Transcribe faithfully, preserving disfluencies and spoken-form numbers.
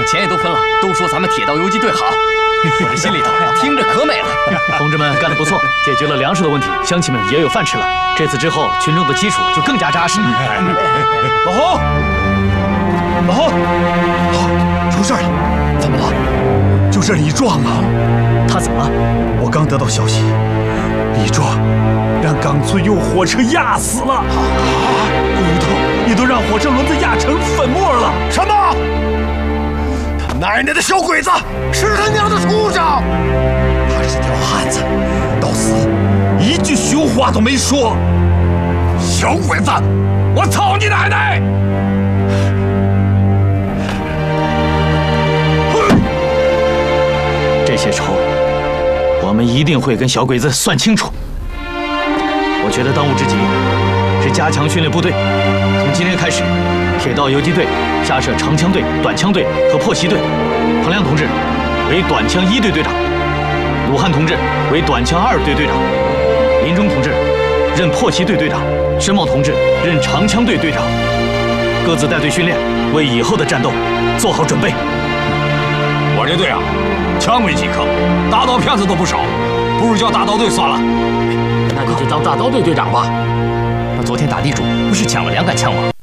钱也都分了，都说咱们铁道游击队好，我这心里头听着可美了。 同志们干得不错，解决了粮食的问题，乡亲们也有饭吃了。这次之后，群众的基础就更加扎实。 老侯，老侯，好，出事了！怎么了？就是李壮啊！ 他怎么了？ 我刚得到消息，李壮让冈村用火车压死了。啊！骨头也都让火车轮子压成粉末了。什么？他奶奶的小鬼子！是他娘的畜生！他是条汉子，到死一句凶话都没说。小鬼子！我操你奶奶！ 这些仇，我们一定会跟小鬼子算清楚。我觉得当务之急是加强训练部队。从今天开始，铁道游击队下设长枪队、短枪队和破袭队。彭亮同志为短枪一队队长，鲁汉同志为短枪二队队长，林中同志任破袭队队长，申茂同志任长枪队队长。各自带队训练，为以后的战斗做好准备。 我这队啊，枪没几颗，大刀片子都不少，不如叫大刀队算了。 那你就当大刀队队长吧。那昨天打地主不是抢了两杆枪吗？